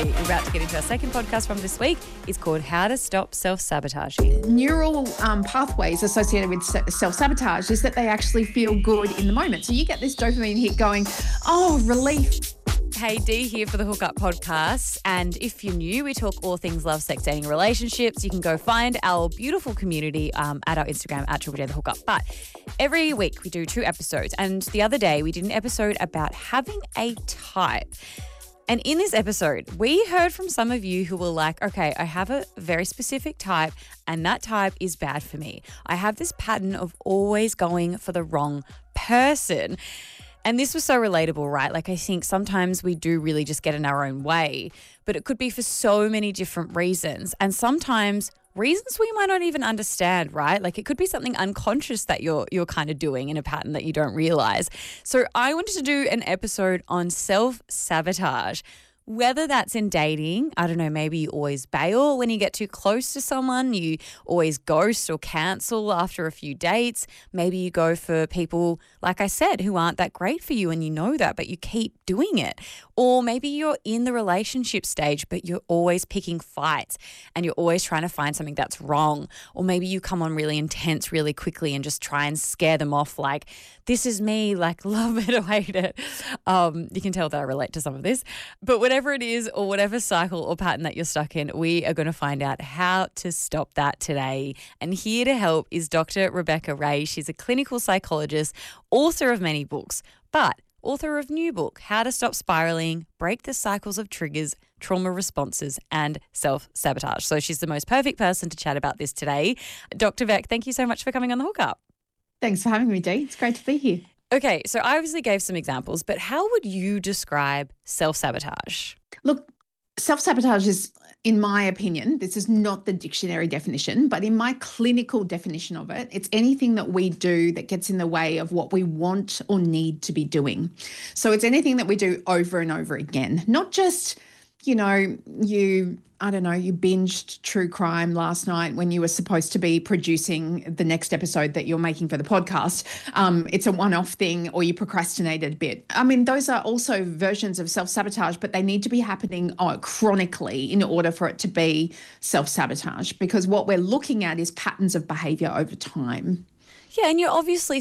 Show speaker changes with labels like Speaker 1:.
Speaker 1: today. We're about to get into our second podcast from this week. It's called How to Stop Self-Sabotaging.
Speaker 2: Neural pathways associated with self-sabotage is that they actually feel good in the moment. So you get this dopamine hit going, oh, relief.
Speaker 1: Hey, Dee here for the Hookup Podcast. And if you're new, we talk all things love, sex, dating, relationships. You can go find our beautiful community at our Instagram at Triple J The Hookup. But every week we do 2 episodes. And the other day we did an episode about having a type. And in this episode, we heard from some of you who were like, okay, I have a very specific type and that type is bad for me. I have this pattern of always going for the wrong person. And this was so relatable, right? Like, I think sometimes we do really just get in our own way, but it could be for so many different reasons. And sometimes reasons we might not even understand, right? Like, it could be something unconscious that you're kind of doing in a pattern that you don't realize. So I wanted to do an episode on self-sabotage. Whether that's in dating, I don't know, maybe you always bail when you get too close to someone, you always ghost or cancel after a few dates. Maybe you go for people, like I said, who aren't that great for you and you know that, but you keep doing it. Or maybe you're in the relationship stage, but you're always picking fights and you're always trying to find something that's wrong. Or maybe you come on really intense really quickly and just try and scare them off like, this is me, like love it or hate it. You can tell that I relate to some of this. But whatever it is or whatever cycle or pattern that you're stuck in, we are going to find out how to stop that today. And here to help is Dr. Rebecca Ray. She's a clinical psychologist, author of many books, but author of new book, How to Stop Spiraling, Break the Cycles of Triggers, Trauma Responses and Self-Sabotage. So she's the most perfect person to chat about this today. Dr. Beck, thank you so much for coming on the Hookup.
Speaker 2: Thanks for having me, Dee. It's great to be here.
Speaker 1: Okay, so I obviously gave some examples, but how would you describe self-sabotage?
Speaker 2: Look, self-sabotage is, in my opinion, this is not the dictionary definition, but in my clinical definition of it, it's anything that we do that gets in the way of what we want or need to be doing. So it's anything that we do over and over again, not just, you binged true crime last night when you were supposed to be producing the next episode that you're making for the podcast. It's a one-off thing, or you procrastinated a bit. I mean, those are also versions of self-sabotage, but they need to be happening chronically in order for it to be self-sabotage, because what we're looking at is patterns of behavior over time.
Speaker 1: Yeah, and you're obviously